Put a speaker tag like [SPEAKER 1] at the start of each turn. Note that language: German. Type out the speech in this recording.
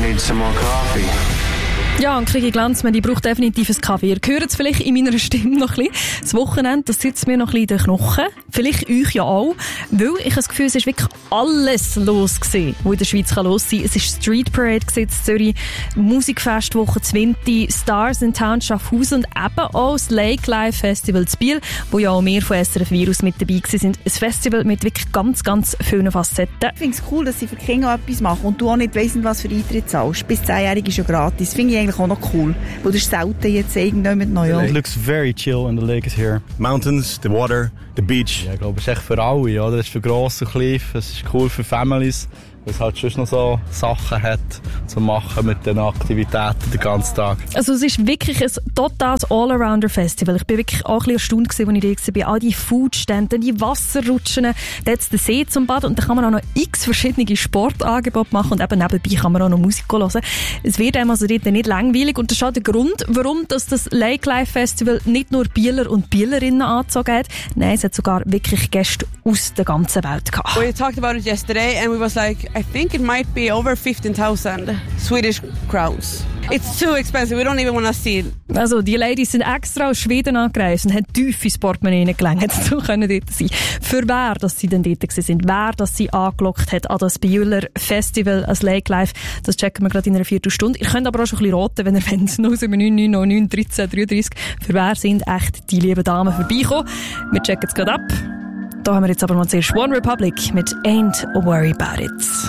[SPEAKER 1] need some more coffee.
[SPEAKER 2] Ja, und Kiki Glanzmann, die braucht definitiv einen Kaffee. Ihr hört es vielleicht in meiner Stimme noch ein bisschen. Das Wochenende, das sitzt mir noch ein bisschen in den Knochen. Vielleicht euch ja auch. Weil ich habe das Gefühl, es ist wirklich alles los gewesen, was in der Schweiz los sein kann. Es war Street Parade in Zürich, Musikfestwoche Zwinti, Stars in Town Schaffhausen und eben auch das Lake Live Festival zu Biel, wo ja auch wir von SRF Virus mit dabei waren. Ein Festival mit wirklich ganz, ganz vielen Facetten.
[SPEAKER 3] Ich finde es cool, dass sie für Kinder etwas machen und du auch nicht weiss, was für Eintritt zahlst. Bis 10-Jährige ist ja gratis. Finde ich eigentlich auch noch cool. Weil das ist selten jetzt irgendjemand neu.
[SPEAKER 4] It looks very chill and the lake is here.
[SPEAKER 5] Mountains, the water, the beach.
[SPEAKER 4] Ja, ich glaube, es ist echt für alle, oder? Es ist für gross und klein, es ist cool für Families, weil es halt schon noch so Sachen hat zu machen mit den Aktivitäten den ganzen Tag.
[SPEAKER 2] Also es ist wirklich ein totales All-Arounder-Festival. Ich bin wirklich auch ein bisschen erstaunt gewesen, als ich da war. All die Foodstände, die Wasserrutschen, da hat es den See zum Baden und da kann man auch noch x verschiedene Sportangebote machen und eben nebenbei kann man auch noch Musik hören. Es wird einem also dort nicht langweilig und das ist auch der Grund, warum das Lake Live Festival nicht nur Bieler und Bielerinnen angezogen hat. Nein, es hat sogar wirklich Gäste aus der ganzen Welt gehabt.
[SPEAKER 6] We talked about it yesterday and we was like, I think it might be over 15,000 Swedish crowns. It's too expensive, we don't even want to see it.
[SPEAKER 2] Also die Ladies sind extra aus Schweden angereist und haben tief ins Portemonnaie gelangt, so können dort sein. Für wer, dass sie dann dort waren, wer, dass sie angelockt hat an das Bieler Festival, als Lake Live, das checken wir gerade in einer Viertelstunde. Ihr könnt aber auch schon ein bisschen roten, wenn ihr wollt. 079 909 13 33. Für wer sind echt die lieben Damen vorbeikommen? Wir checken es gerade ab. Da haben wir jetzt aber mal zuerst One Republic mit Ain't a Worry About It.